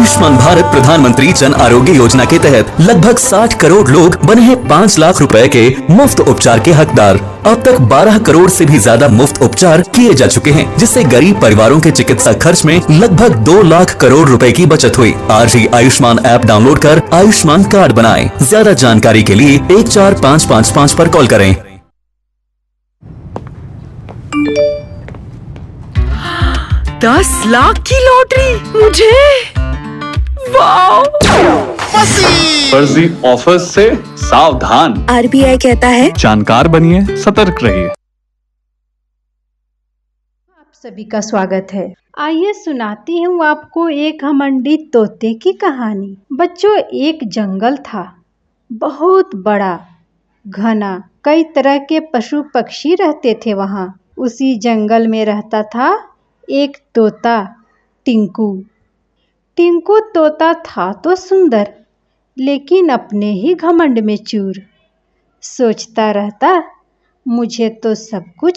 आयुष्मान भारत प्रधानमंत्री जन आरोग्य योजना के तहत लगभग 60 करोड़ लोग बने हैं 5 लाख रुपए के मुफ्त उपचार के हकदार। अब तक 12 करोड़ से भी ज्यादा मुफ्त उपचार किए जा चुके हैं, जिससे गरीब परिवारों के चिकित्सा खर्च में लगभग 2 लाख करोड़ रुपए की बचत हुई। आज ही आयुष्मान ऐप डाउनलोड कर आयुष्मान कार्ड बनाएं। ज्यादा जानकारी के लिए 14555 पर कॉल करें। ₹10 लाख की लॉटरी मुझे, वाह! फर्जी ऑफर से सावधान। RBI कहता है जानकार बनिए, सतर्क रहिए। आप सभी का स्वागत है। आइए सुनाती हूँ आपको एक घमंडी तोते की कहानी। बच्चों, एक जंगल था, बहुत बड़ा, घना, कई तरह के पशु पक्षी रहते थे वहाँ। उसी जंगल में रहता था एक तोता, टिंकू। टिंकू तोता था तो सुंदर, लेकिन अपने ही घमंड में चूर। सोचता रहता, मुझे तो सब कुछ